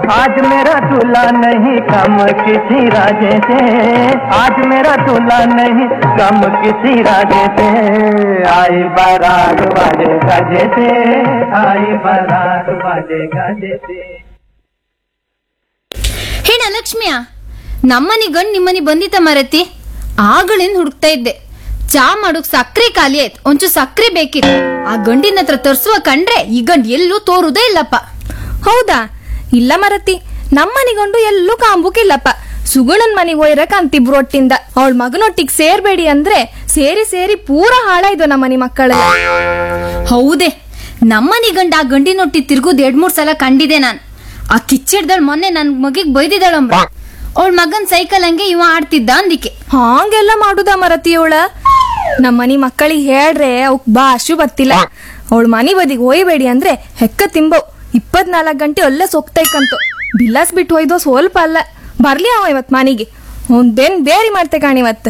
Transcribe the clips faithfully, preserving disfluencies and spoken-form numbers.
आज मेरा दूल्हा नहीं कम किसी राजे से, आज मेरा दूल्हा नहीं कम किसी राजे से, आई बारात बाजे गाजे से, आई बारात बाजे गाजे से. ಹೇಳ ಲಕ್ಷ್ಮಿಯ, ನಮ್ಮನಿ ಗಂಡ್ ನಿಮ್ಮನಿ ಬಂದಿತ್ತ ಮರತಿ? ಆಗಳಿಂದ ಹುಡುಕ್ತಾ ಇದ್ದೆ. ಚಾ ಮಾಡೋಕ್ ಸಕ್ರೆ ಖಾಲಿ ಆಯ್ತು, ಒಂಚೂರು ಸಕ್ರೆ ಬೇಕಿತ್ತು. ಆ ಗಂಡಿನ ಹತ್ರ ತರ್ಸುವ ಕಂಡ್ರೆ ಈ ಗಂಡ್ ಎಲ್ಲೂ ತೋರುದೇ ಇಲ್ಲಪ್ಪ. ಹೌದಾ? ಇಲ್ಲ ಮರತಿ, ನಮ್ಮನಿಗೊಂಡು ಎಲ್ಲೂ ಕಾಂಬುಕಿಲ್ಲಪ್ಪ. ಸುಗುಣನ್ ಮನಿಗ್ ಒಯ್ರಕ್ ಅಂತಿಬ್ರು ಒಟ್ಟಿಂದ. ಅವಳ ಮಗನೊಟ್ಟಿಗೆ ಸೇರ್ಬೇಡಿ ಅಂದ್ರೆ ಸೇರಿ ಸೇರಿ ಪೂರ ಹಾಳಾಯ್ದು ನಮ್ಮನಿ ಮಕ್ಕಳೆಲ್ಲ. ಹೌದೇ, ನಮ್ಮನಿ ಗಂಡ ಆ ಗಂಡಿನೊಟ್ಟಿ ತಿರ್ಗುದ್ ಎರಡ್ ಮೂರ್ ಸಲ ಕಂಡಿದೆ ನಾನ್. ಆ ಕಿಚ್ಚಿಡ್ದಳ್ ಮೊನ್ನೆ ನನ್ ಮಗಿಗ್ ಬೈದಿದ್ದಾಳಂಬ. ಅವಳ ಮಗನ್ ಸೈಕಲ್ ಹಂಗೆ ಇವ ಆಡ್ತಿದ್ದ ಅಂದಿಕೆ. ಹಾಂಗೆಲ್ಲ ಮಾಡುದ ಮರತಿಯವಳ? ನಮ್ಮನಿ ಮಕ್ಕಳಿಗೆ ಹೇಳ್ರೆ ಅವಕ್ ಭಾಷು ಬತ್ತಿಲ್ಲ. ಅವಳ ಮನಿ ಬದಿಗೆ ಒಯ್ಬೇಡಿ ಅಂದ್ರೆ ಹೆಕ್ಕ ತಿಂಬವ್. ಇಪ್ಪತ್ನಾಲ್ಕು ಗಂಟೆ ಅಲ್ಲೇ ಸೊಕ್ತೈಕಂತು. ಬಿಲ್ಲಾಸ್ ಬಿಟ್ಟು ಒಯ್ದೋ ಸ್ವಲ್ಪ ಅಲ್ಲ. ಬರ್ಲಿ ಅವ ಇವತ್ ಮನಿಗೆ. ಒಂದೇನ್ ಬೇರಿ ಮಾಡ್ತೆ ಕಾಣಿವತ್.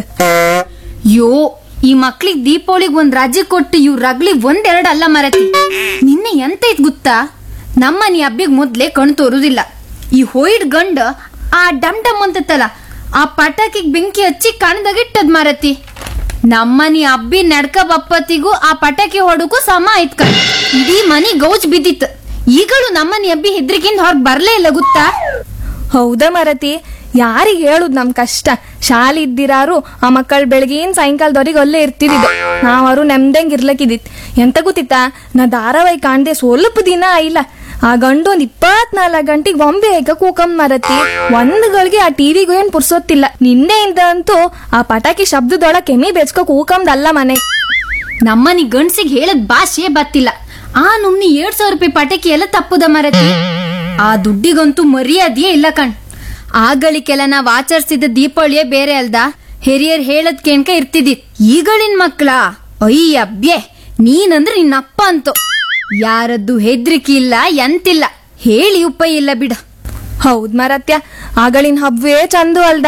ಯೋ, ಈ ಮಕ್ಳಿಗ್ ದೀಪಾವಳಿಗ್ ಒಂದ್ ರಾಜ್ಯ ಕೊಟ್ಟು ಇವ್ ರಗ್ಲಿ ಒಂದೆರಡು ಅಲ್ಲ ಮರತಿ. ನಿನ್ನೆ ಎಂತ ಐತ್ ಗೊತ್ತಾ? ನಮ್ಮನಿ ಹಬ್ಬಿಗ್ ಮೊದ್ಲೇ ಕಣ್ ತೋರುದಿಲ್ಲ. ಈ ಹೋಯ್ಡ್ ಗಂಡ ಆ ಡಮ್ ಡಮ್ ಅಂತತ್ತಲ್ಲ, ಆ ಪಟಾಕಿಗ್ ಬೆಂಕಿ ಹಚ್ಚಿ ಕಣ್ದಾಗಿಟ್ಟದ್ ಮರತಿ. ನಮ್ಮನಿ ಹಬ್ಬಿ ನಡ್ಕ ಬಪ್ಪತ್ತಿಗೂ ಆ ಪಟಾಕಿ ಹೊಡಕ್ಕೂ ಸಮ ಆಯ್ತ್ ಕಣ್. ಇಡೀ ಮನಿ ಗೌಜ್ ಬಿದ್ದಿತ್ತು. ಈಗಳು ನಮ್ಮನಿ ಹಬ್ಬಿ ಹೆದ್ರಿಕಿಂದ ಹೊರಗ್ ಬರ್ಲೇ ಇಲ್ಲ ಗೊತ್ತಾ? ಹೌದಾ ಮರತಿ? ಯಾರಿಗ್ ಹೇಳುದ್ ನಮ್ ಕಷ್ಟ. ಶಾಲೆ ಇದ್ದಿರಾರು ಆ ಮಕ್ಕಳು ಬೆಳಗಿನ ಸಾಯಂಕಾಲದವ್ರಿಗೆ ಅಲ್ಲೇ ಇರ್ತಿದ್ದಿದ್ದು. ನಾವರು ನೆಮ್ದಂಗ್ ಇರ್ಲಕ್ಕಿದ್ದಿತ್. ಎಂತ ಗೊತ್ತಿತ್ತಾ, ನಾ ಧಾರಾವಾಹಿ ಕಾಣ್ದೆ ಸ್ವಲ್ಪ ದಿನ ಆಯಿಲ್ಲ. ಆ ಗಂಡು ಒಂದ್ ಇಪ್ಪತ್ನಾಲ್ಕು ಗಂಟೆಗೆ ಬೊಂಬೆ ಹೇಗ ಕೂಕಂ ಮರತಿ. ಒಂದ್ಗಳಿಗೆ ಆ ಟಿವಿಗೂ ಏನ್ ಪುರ್ಸೊತ್ತಿಲ್ಲ. ನಿನ್ನೆಯಿಂದ ಅಂತೂ ಆ ಪಟಾಕಿ ಶಬ್ದದೊಳ ಕೆಮ್ಮಿ ಬೆಚ್ಕೋ ಕೂಕಂದಲ್ಲ ಮನೆ. ನಮ್ಮನಿ ಗಂಡ್ಸಿಗೆ ಹೇಳದ್ ಭಾಷೆ ಬತ್ತಿಲ್ಲ. ಆ ನುಮ್ನಿ ಎರಡ್ ಸಾವಿರ ರೂಪಾಯಿ ಪಟಾಕಿ ಎಲ್ಲ ತಪ್ಪುದ ಮರತಿ. ಆ ದುಡ್ಡಿಗಂತೂ ಮರ್ಯಾದೆಯೇ ಇಲ್ಲ ಕಣ್. ಆಗಳಿಗೆಲ್ಲ ನಾವ್ ಆಚರಿಸಿದ ದೀಪಾವಳಿಯೇ ಬೇರೆ ಅಲ್ದ. ಹಿರಿಯರ್ ಹೇಳದ್ ಕೇಣ್ಕ ಇರ್ತಿದ್ದಿ. ಈಗಳಿನ್ ಮಕ್ಳ ಅಯ್ಯಬ್ಯೆ ನೀನಂದ್ರೆ ನಿನ್ನಪ್ಪ ಅಂತೂ ಯಾರದ್ದು ಹೆದ್ರಿಕೆ ಇಲ್ಲ, ಎಂತಿಲ್ಲ. ಹೇಳಿ ಉಪಾಯ ಇಲ್ಲ ಬಿಡ. ಹೌದ್ ಮರತ್ಯ, ಆಗಳಿನ ಹಬ್ಬವೇ ಚಂದು ಅಲ್ದ.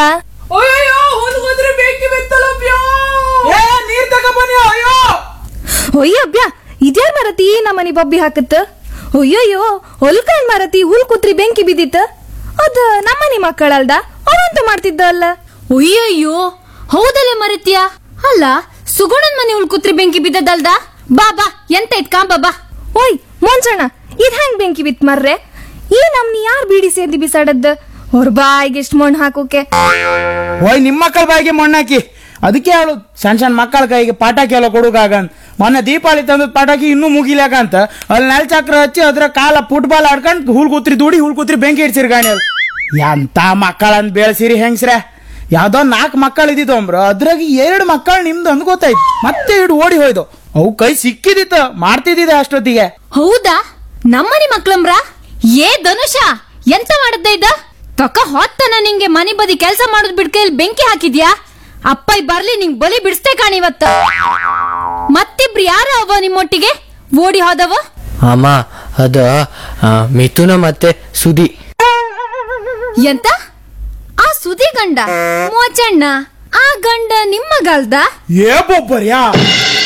ಒಯ್ಯಬ್ಯ, ಇದ್ಯಾರ ಮರತಿ ನಮ್ಮನಿ ಬಬ್ಬಿ ಹಾಕತ್ತ? ಅಯ್ಯೋಯ್ಯೋ, ಹೊಲ್ಕಂಡ್ ಮರತಿ ಹುಲ್ ಕುತ್ರಿ ಬೆಂಕಿ ಬಿದ್ದಿತ್ತ. ಅದ ನಮ್ಮನಿ ಮಕ್ಕಳಲ್ದ, ಅವಂತ ಮಾಡ್ತಿದ್ದ ಅಲ್ಲ. ಅಯ್ಯಯ್ಯೋ, ಹೌದಲ್ಲ ಮರತ್ಯ. ಅಲ್ಲ, ಸುಗುಣನ್ ಮನೆ ಉಳ್ಕುತ್ರಿ ಬೆಂಕಿ ಬಿದ್ದದಲ್ದ. ಬಾ ಬಾ, ಎಂತ ಇತ್ ಕಾಂಬ ಬಾ. ಓಯ್ ಮೊಂಚಣ್ಣ, ಇದ್ ಹೆಂಗ್ ಬೆಂಕಿ ಬಿತ್ ಮರ್ರೆ? ಈ ನಮ್ನಿ ಯಾರ್ ಬೀಡಿ ಸೇದಿ ಬಿಸಾಡದ್? ಅವ್ರ ಬಾಯಿಗೆ ಎಷ್ಟು ಮಣ್ಣು ಹಾಕೋಕೆ. ಓಯ್, ನಿಮ್ಮ ಮಕ್ಕಳ ಬಾಯಿಗೆ ಮಣ್ಣು ಹಾಕಿ. ಅದಕ್ಕೆ ಹೇಳು, ಸಣ್ಣ ಸಣ್ಣ ಮಕ್ಕಳ ಕೈಗೆ ಪಟಾಕಿ ಎಲ್ಲ ಕೊಡುಕಾಗಂತ. ಮೊನ್ನೆ ದೀಪಾವಳಿ ತಂದದ್ ಪಟಾಕಿ ಇನ್ನೂ ಮುಗಿಲಾಕಂತ ಅಲ್ಲಿ ನೆಲ ಚಕ್ರ ಹಚ್ಚಿ ಅದ್ರ ಕಾಲ ಫುಟ್ಬಾಲ್ ಆಡ್ಕೊಂಡ್ ಹುಲ್ ಕೂತ್ರಿ ದೂಡಿ ಹುಲ್ ಕೂತ್ರಿ ಬೆಂಕಿ ಇಡ್ಸಿರಿ ಗಾಣಿ. ಎಂತ ಮಕ್ಕಳಂತ ಬೆಳೆಸಿರಿ ಹೆಂಗ್ಸ್ರೆ. ಯಾವ್ದೋ ನಾಲ್ಕು ಮಕ್ಕಳು ಇದ್ದಿದ್ದು ಅಂಬ್ರ, ಅದ್ರಾಗ ಎರಡು ಮಕ್ಕಳು ನಿಮ್ದು ಅಂದ್ ಗೊತ್ತಾಯ್ತು. ಮತ್ತೆ ಇಡು ಓಡಿ ಹೋಯ್ದು. ಅವು ಕೈ ಸಿಕ್ಕಿದಿತ್ತ ಮಾಡ್ತಿದ್ದಿದೆ ಅಷ್ಟೊತ್ತಿಗೆ. ಹೌದಾ? ನಮ್ಮನಿ ಮಕ್ಳಂಬ್ರ? ಏ ಧನುಷ, ಎಂತ ಮಾಡದ್ದ ಇದ್ದ? ತಕ ಹೊತ್ತನ ನಿಂಗೆ ಮನಿ ಬದಿ ಕೆಲ್ಸ ಮಾಡೋದ್ ಬಿಡ್ಕ ಇಲ್ಲಿ ಬೆಂಕಿ ಹಾಕಿದ್ಯಾ? ಅಪ್ಪ ಬರ್ಲಿ ನಿಂಗ್ ಬಲಿ ಬಿಡಿಸ್ತೇ ಕಾಣಿವತ್ತ. ಮತ್ತಿಬ್ರು ಯಾರ ಅವ ನಿಮ್ಮೊಟ್ಟಿಗೆ ಓಡಿ ಹೋದವ? ಅಮ್ಮ, ಅದ ಮಿಥುನ ಮತ್ತೆ ಸುದಿ. ಎಂತ? ಆ ಸುದಿ ಗಂಡ ಮೋಚಣ್ಣ? ಆ ಗಂಡ ನಿಮ್ಮ ಗಲ್ದ? ಏ ಬೊಬ್ಬರ್ಯಾ,